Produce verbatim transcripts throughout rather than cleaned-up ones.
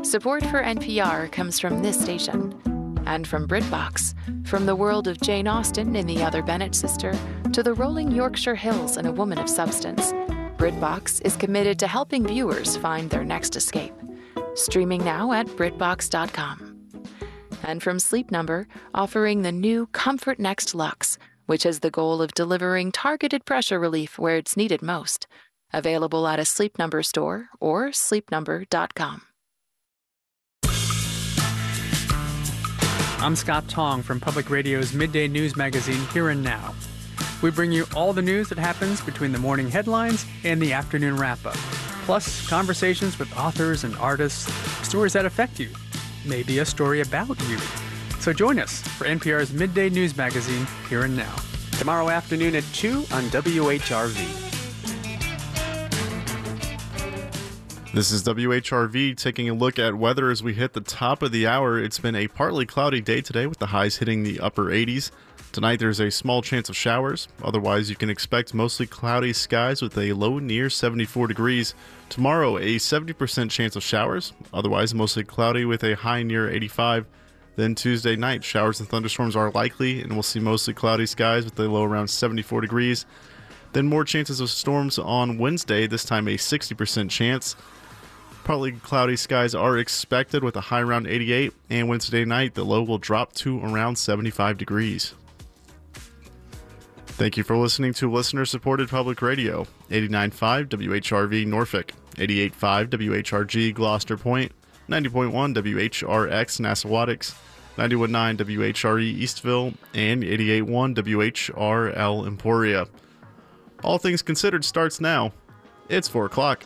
Support for N P R comes from this station and from BritBox. From the world of Jane Austen in The Other Bennet Sister to the rolling Yorkshire Hills in A Woman of Substance, BritBox is committed to helping viewers find their next escape. Streaming now at Britbox dot com. And from Sleep Number, offering the new Comfort Next Luxe, which has the goal of delivering targeted pressure relief where it's needed most. Available at a Sleep Number store or sleep number dot com. I'm Scott Tong from Public Radio's midday news magazine, Here and Now. We bring you all the news that happens between the morning headlines and the afternoon wrap-up, plus conversations with authors and artists, stories that affect you, maybe a story about you. So join us for N P R's midday news magazine, Here and Now. Tomorrow afternoon at two on W H R V. This is W H R V taking a look at weather as we hit the top of the hour. It's been a partly cloudy day today with the highs hitting the upper eighties. Tonight there's a small chance of showers. Otherwise you can expect mostly cloudy skies with a low near seventy-four degrees. Tomorrow a seventy percent chance of showers. Otherwise mostly cloudy with a high near eighty-five. Then Tuesday night showers and thunderstorms are likely and we'll see mostly cloudy skies with a low around seventy-four degrees. Then more chances of storms on Wednesday, this time a sixty percent chance. Partly cloudy skies are expected with a high around eighty-eight, and Wednesday night the low will drop to around seventy-five degrees. Thank you for listening to listener-supported public radio, eighty-nine point five W H R V Norfolk, eighty-eight point five W H R G Gloucester Point, ninety point one W H R X Nassawattix, ninety point nine W H R E Eastville, and eighty-eight point one W H R L Emporia. All Things Considered starts now. It's four o'clock.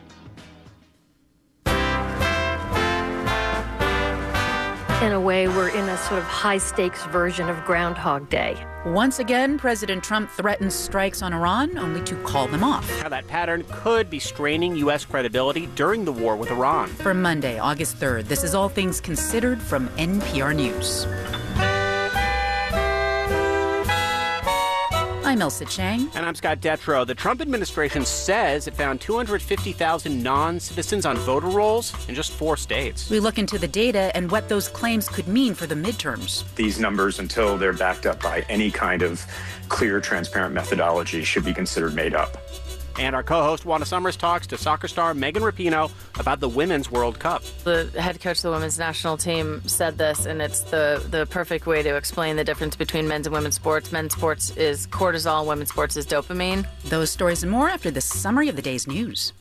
In a way, we're in a sort of high-stakes version of Groundhog Day. Once again, President Trump threatens strikes on Iran, only to call them off. How that pattern could be straining U S credibility during the war with Iran. For Monday, August third, this is All Things Considered from N P R News. I'm Elsa Chang. And I'm Scott Detrow. The Trump administration says it found two hundred fifty thousand non-citizens on voter rolls in just four states. We look into the data and what those claims could mean for the midterms. These numbers, until they're backed up by any kind of clear, transparent methodology, should be considered made up. And our co-host, Wanda Summers, talks to soccer star Megan Rapinoe about the Women's World Cup. The head coach of the women's national team said this, and it's the, the perfect way to explain the difference between men's and women's sports. Men's sports is cortisol, women's sports is dopamine. Those stories and more after the summary of the day's news.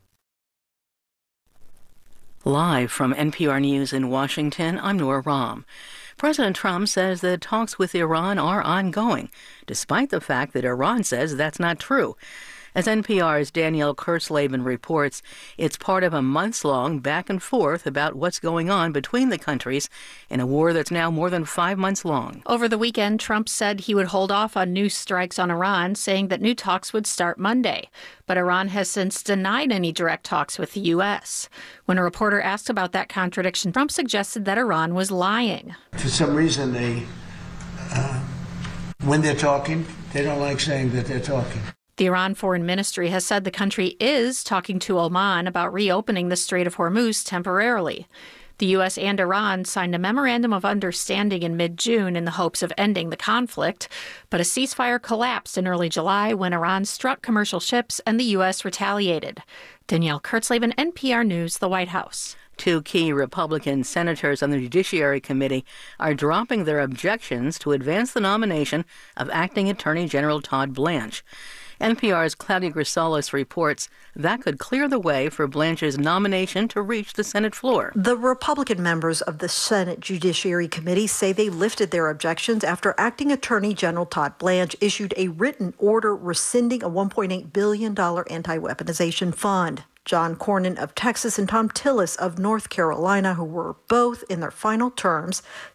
Live from N P R News in Washington, I'm Nora Rahm. President Trump says that talks with Iran are ongoing, despite the fact that Iran says that's not true. As N P R's Danielle Kurtzleben reports, it's part of a months-long back and forth about what's going on between the countries in a war that's now more than five months long. Over the weekend, Trump said he would hold off on new strikes on Iran, saying that new talks would start Monday. But Iran has since denied any direct talks with the U S. When a reporter asked about that contradiction, Trump suggested that Iran was lying. For some reason, they, uh, when they're talking, they don't like saying that they're talking. The Iran Foreign Ministry has said the country is talking to Oman about reopening the Strait of Hormuz temporarily. The U S and Iran signed a memorandum of understanding in mid-June in the hopes of ending the conflict, but a ceasefire collapsed in early July when Iran struck commercial ships and the U S retaliated. Danielle Kurtzleben, N P R News, the White House. Two key Republican senators on the Judiciary Committee are dropping their objections to advance the nomination of Acting Attorney General Todd Blanche. N P R's Claudia Grisalis reports that could clear the way for Blanche's nomination to reach the Senate floor. The Republican members of the Senate Judiciary Committee say they lifted their objections after Acting Attorney General Todd Blanche issued a written order rescinding a one point eight billion dollars anti-weaponization fund. John Cornyn of Texas and Tom Tillis of North Carolina, who were both in their final terms,